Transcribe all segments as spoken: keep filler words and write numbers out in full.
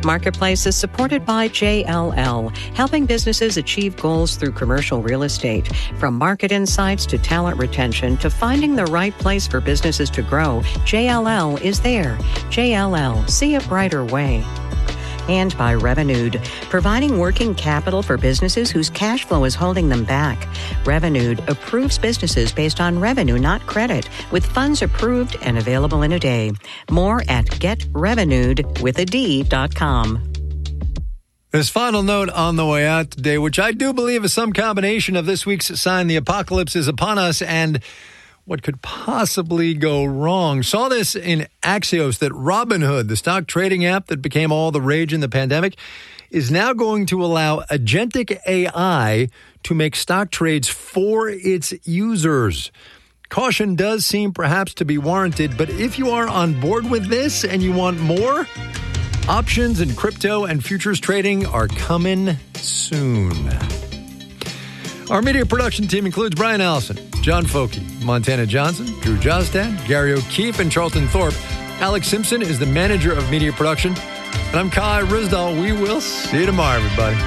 Marketplace is supported by J L L, helping businesses achieve goals through commercial real estate. From market insights to talent retention to finding the right place for businesses to grow, J L L is there. J L L, see a brighter way. And by Revenued, providing working capital for businesses whose cash flow is holding them back. Revenued approves businesses based on revenue, not credit, with funds approved and available in a day. More at get revenued with a D dot com. This final note on the way out today, which I do believe is some combination of this week's sign, the apocalypse is upon us, and what could possibly go wrong. Saw this in Axios that Robinhood, the stock trading app that became all the rage in the pandemic, is now going to allow agentic A I to make stock trades for its users. Caution does seem perhaps to be warranted, but if you are on board with this and you want more, options and crypto and futures trading are coming soon. Our media production team includes Brian Allison, John Folke, Montana Johnson, Drew Jostad, Gary O'Keefe, and Charlton Thorpe. Alex Simpson is the manager of media production. And I'm Kai Rizdal. We will see you tomorrow, everybody.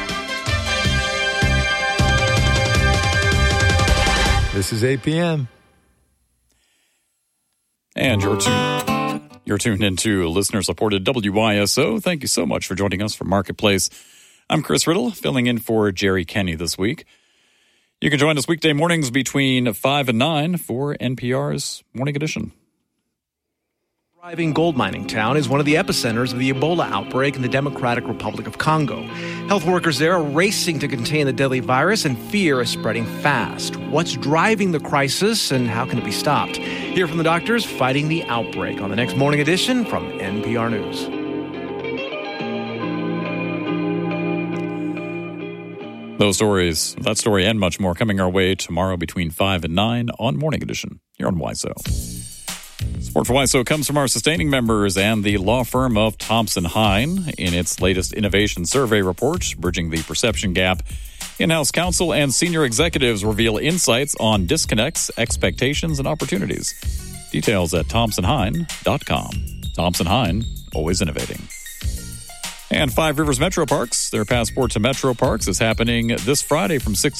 This is eight p.m. And you're tuned, you're tuned into listener-supported W Y S O. Thank you so much for joining us for Marketplace. I'm Chris Riddle, filling in for Jerry Kenny this week. You can join us weekday mornings between five and nine for N P R's Morning Edition. Thriving gold mining town is one of the epicenters of the Ebola outbreak in the Democratic Republic of Congo. Health workers there are racing to contain the deadly virus, and fear is spreading fast. What's driving the crisis, and how can it be stopped? Hear from the doctors fighting the outbreak on the next Morning Edition from N P R News. Those stories, that story and much more coming our way tomorrow between five and nine on Morning Edition here on W Y S O. Support for W Y S O comes from our sustaining members and the law firm of Thompson Hine. In its latest innovation survey report, Bridging the Perception Gap, in-house counsel and senior executives reveal insights on disconnects, expectations, and opportunities. Details at thompson hine dot com. Thompson Hine, always innovating. And Five Rivers Metro Parks, their passport to Metro Parks is happening this Friday from six